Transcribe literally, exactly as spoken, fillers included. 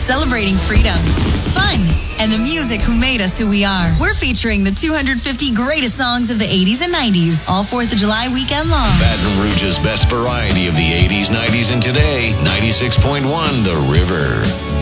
celebrating freedom, fun, and the music who made us who we are. We're featuring the two hundred fifty greatest songs of the eighties and nineties, all fourth of July weekend long. Baton Rouge's best variety of the eighties, nineties, and today. ninety-six point one The River.